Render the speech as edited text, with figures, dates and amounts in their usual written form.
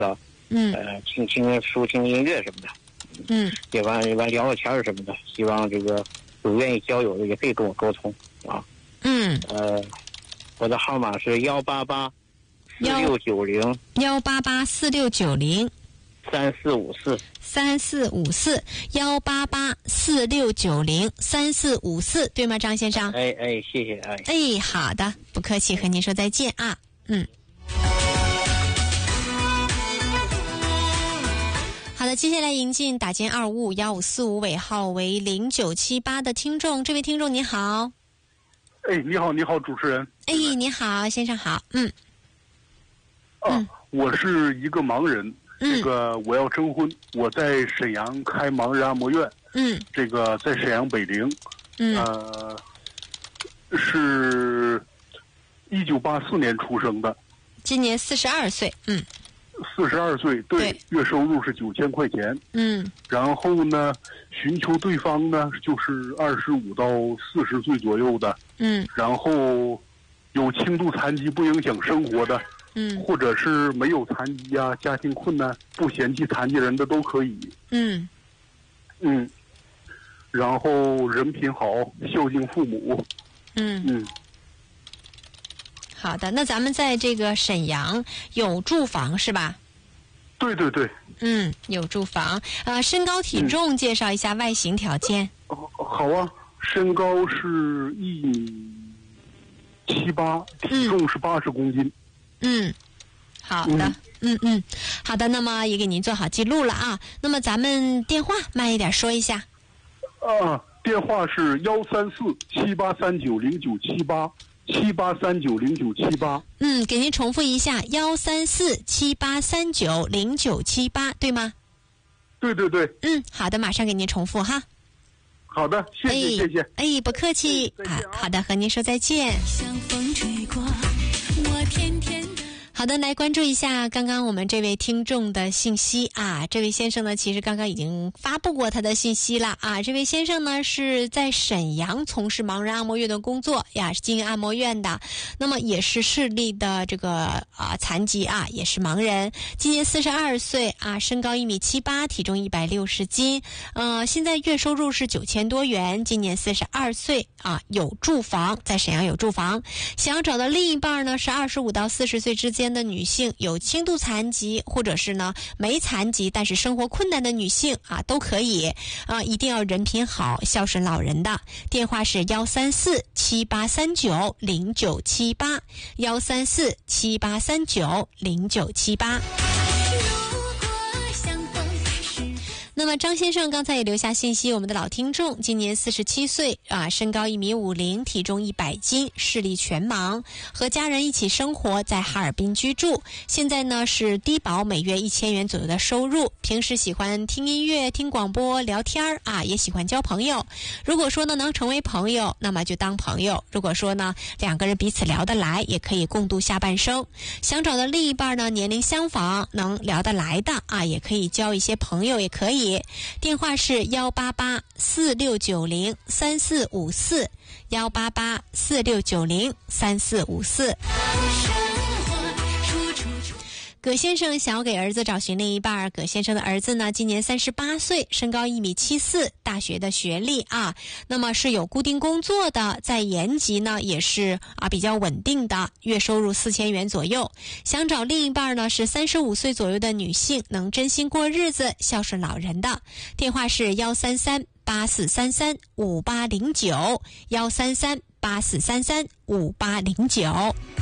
吧？听书、听音乐什么的。一般聊聊天什么的，希望这个有愿意交友的也可以跟我沟通啊。我的号码是 18846903454，18846903454，对吗，张先生？ 谢谢。 好的，不客气，和您说再见啊。好的，接下来迎进打进2551545尾号为0978的听众，这位听众您好。 你好，主持人。 你好，先生好。 我是一个盲人，这个我要征婚，我在沈阳开盲人按摩院，这个在沈阳北陵，是1984年出生的， 今年42岁 ，42岁，对，月收入是9000块钱，然后呢，寻求对方呢就是25到40岁左右的，然后有轻度残疾不影响生活的，或者是没有残疾啊，家庭困难不嫌弃残疾人的都可以，然后人品好，孝敬父母， 好的，那咱们在这个沈阳有住房是吧？ 对， 有住房。身高体重介绍一下，外形条件。 好啊，身高是1.78米，体重是80公斤。 好的，好的，那么也给您做好记录了啊。那么咱们电话慢一点说一下。 电话是13478390978，78390978。 给您重复一下，13478390978，对吗？ 对。 好的，马上给您重复哈。 好的，谢谢。 不客气。好的，和您说再见。 像风吹过，我甜甜的。 好的，来关注一下刚刚我们这位听众的信息啊。这位先生呢，其实刚刚已经发布过他的信息了啊。这位先生呢是在沈阳从事盲人按摩院的工作呀，是经营按摩院的。那么也是视力的这个残疾啊，也是盲人。今年42岁啊，身高1.78米，体重160斤。现在月收入是9000多元。今年42岁啊，有住房，在沈阳有住房。想要找的另一半呢是25到40岁之间的女性，有轻度残疾或者是呢没残疾但是生活困难的女性啊，都可以啊，一定要人品好，孝顺老人的。电话是13478390978，13478390978。那么张先生刚才也留下信息，我们的老听众，今年47岁啊，身高1.50米，体重100斤，视力全盲，和家人一起生活在哈尔滨居住。现在呢是低保，每月1000元左右的收入。平时喜欢听音乐、听广播、聊天啊，也喜欢交朋友。如果说呢能成为朋友，那么就当朋友；如果说呢两个人彼此聊得来，也可以共度下半生。想找的另一半呢年龄相仿，能聊得来的啊，也可以交一些朋友，也可以。电话是18846903454，18846903454。葛先生想要给儿子找寻另一半。葛先生的儿子呢今年38岁，身高1.74米，大学的学历啊，那么是有固定工作的，在延吉呢也是比较稳定的，月收入4000元左右。想找另一半呢是35岁左右的女性，能真心过日子，孝顺老人的。电话是13384335809，13384335809。